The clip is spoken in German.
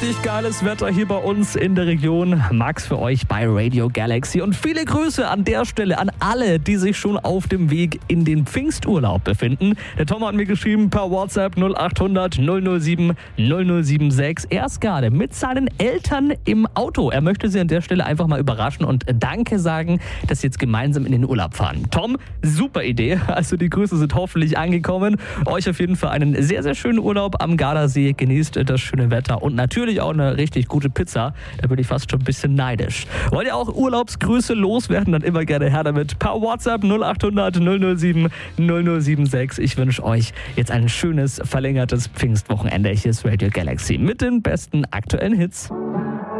Richtig geiles Wetter hier bei uns in der Region. Max für euch bei Radio Galaxy. Und viele Grüße an der Stelle an alle, die sich schon auf dem Weg in den Pfingsturlaub befinden. Der Tom hat mir geschrieben per WhatsApp 0800 007 0076. Er ist gerade mit seinen Eltern im Auto. Er möchte sie an der Stelle einfach mal überraschen und Danke sagen, dass sie jetzt gemeinsam in den Urlaub fahren. Tom, super Idee. Also die Grüße sind hoffentlich angekommen. Euch auf jeden Fall einen sehr, sehr schönen Urlaub am Gardasee. Genießt das schöne Wetter und natürlich auch eine richtig gute Pizza. Da bin ich fast schon ein bisschen neidisch. Wollt ihr auch Urlaubsgrüße loswerden? Dann immer gerne her damit. Per WhatsApp 0800 007 0076. Ich wünsche euch jetzt ein schönes, verlängertes Pfingstwochenende. Hier ist Radio Galaxy mit den besten aktuellen Hits.